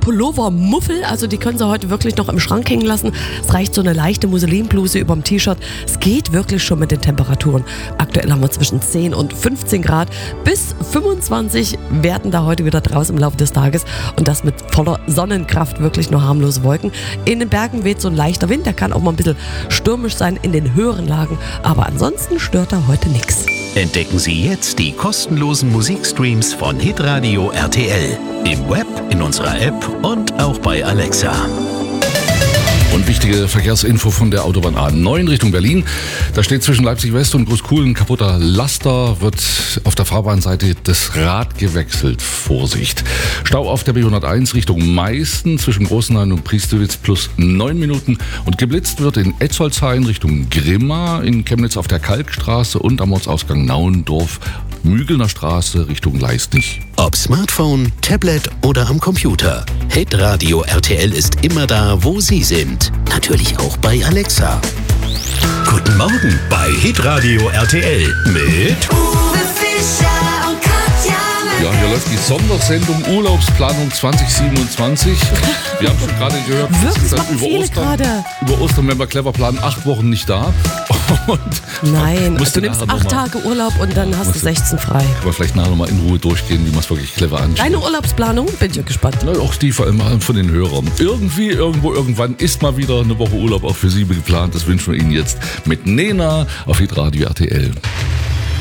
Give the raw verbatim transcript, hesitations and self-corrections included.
Pullover-Muffel, also die können Sie heute wirklich noch im Schrank hängen lassen. Es reicht so eine leichte Musselinbluse über dem T-Shirt. Es geht wirklich schon mit den Temperaturen. Aktuell haben wir zwischen zehn und fünfzehn Grad. Bis fünfundzwanzig werden da heute wieder draußen im Laufe des Tages. Und das mit voller Sonnenkraft, wirklich nur harmlose Wolken. In den Bergen weht so ein leichter Wind, der kann auch mal ein bisschen stürmisch sein in den höheren Lagen. Aber ansonsten stört da heute nichts. Entdecken Sie jetzt die kostenlosen Musikstreams von Hitradio R T L. Im Web, in unserer App und auch bei Alexa. Und wichtige Verkehrsinfo von der Autobahn A neun Richtung Berlin. Da steht zwischen Leipzig West und Großkuhlen ein kaputter Laster. Wird auf der Fahrbahnseite das Rad gewechselt. Vorsicht. Stau auf der B hunderteins Richtung Meißen zwischen Großenhain und Priestewitz plus neun Minuten. Und geblitzt wird in Etzolshain Richtung Grimma, in Chemnitz auf der Kalkstraße und am Ortsausgang Nauendorf, Mügelner Straße Richtung Leistnich. Ob Smartphone, Tablet oder am Computer. Hitradio R T L ist immer da, wo Sie sind. Natürlich auch bei Alexa. Guten Morgen bei Hitradio R T L mit Uwe Fischer und Katja. Ja, hier läuft die Sondersendung Urlaubsplanung zwanzig siebenundzwanzig. Wir haben schon gerade gehört, wir Wirklich, sind das machen über viele Ostern, gerade. über Ostern, wenn wir clever planen, acht Wochen nicht da. Und Nein, musst also du nimmst nachher acht noch mal- Tage Urlaub und dann hast du Musst du- sechzehn frei. Aber vielleicht nachher nochmal in Ruhe durchgehen, wie man es wirklich clever anschaut. Deine Urlaubsplanung? Bin ich gespannt. Na, auch die vor allem von den Hörern. Irgendwie, irgendwo, irgendwann ist mal wieder eine Woche Urlaub auch für Sie geplant. Das wünschen wir Ihnen jetzt mit Nena auf Hitradio R T L.